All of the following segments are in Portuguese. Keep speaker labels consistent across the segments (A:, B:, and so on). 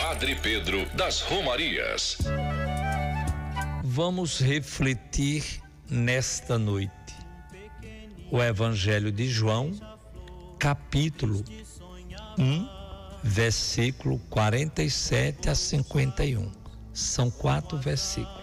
A: Padre Pedro das Romarias.
B: Vamos refletir nesta noite o Evangelho de João, capítulo 1, versículo 47 a 51. São 4 versículos.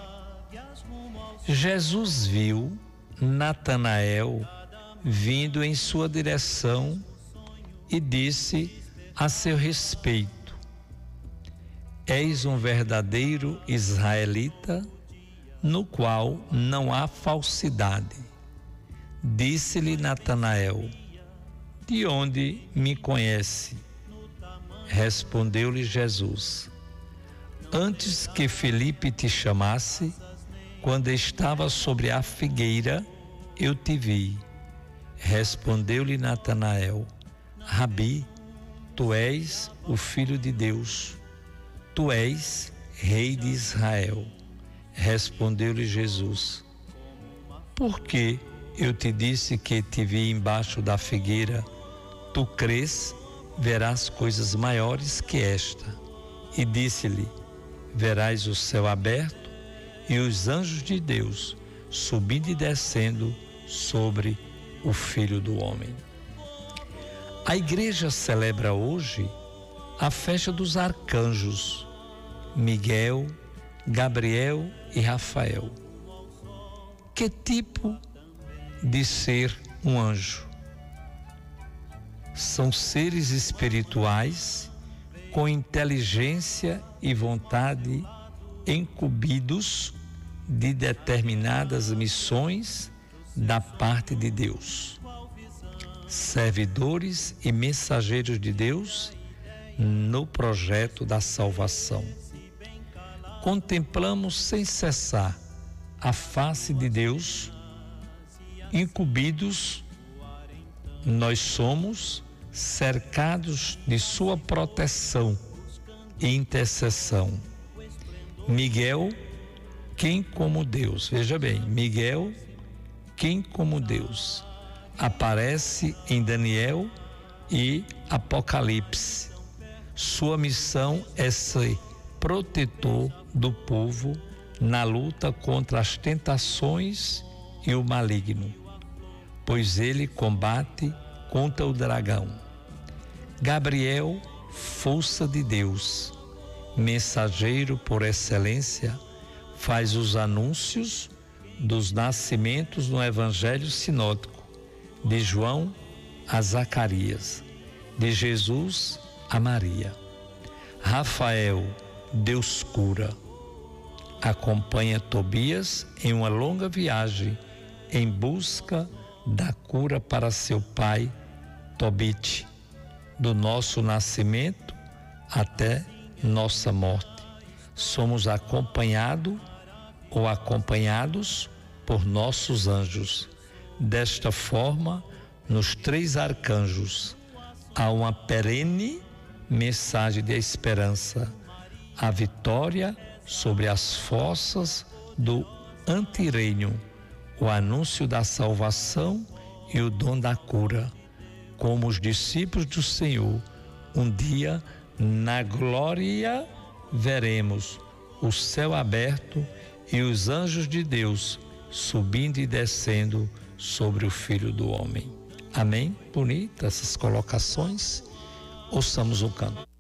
B: Jesus viu Natanael vindo em sua direção e disse a seu respeito: És um verdadeiro israelita, no qual não há falsidade. Disse-lhe Natanael: De onde me conhece? Respondeu-lhe Jesus: Antes que Filipe te chamasse, quando estava sobre a figueira, eu te vi. Respondeu-lhe Natanael: Rabi, tu és o Filho de Deus, tu és Rei de Israel. Respondeu-lhe Jesus: Por que eu te disse que te vi embaixo da figueira? Tu crês, verás coisas maiores que esta. E disse-lhe: Verás o céu aberto e os anjos de Deus subindo e descendo sobre o Filho do Homem. A igreja celebra hoje a festa dos arcanjos Miguel, Gabriel e Rafael. Que tipo de ser um anjo? São seres espirituais com inteligência e vontade, incumbidos de determinadas missões da parte de Deus. Servidores e mensageiros de Deus no projeto da salvação. Contemplamos sem cessar a face de Deus, incumbidos, nós somos cercados de sua proteção e intercessão. Miguel, quem como Deus? Veja bem, Miguel, quem como Deus? Aparece em Daniel e Apocalipse. Sua missão é ser protetor do povo na luta contra as tentações e o maligno, pois ele combate contra o dragão. Gabriel, força de Deus, mensageiro por excelência, faz os anúncios dos nascimentos no Evangelho sinótico, de João a Zacarias, de Jesus a Maria. Rafael, Deus cura, acompanha Tobias em uma longa viagem em busca da cura para seu pai Tobit, do nosso nascimento até nossa morte. Somos acompanhados ou acompanhados por nossos anjos. Desta forma, nos 3 arcanjos há uma perene mensagem de esperança, a vitória sobre as forças do antirreino, o anúncio da salvação e o dom da cura. Como os discípulos do Senhor, um dia na glória veremos o céu aberto e os anjos de Deus subindo e descendo sobre o Filho do Homem. Amém? Bonitas essas colocações. Ouçamos o canto.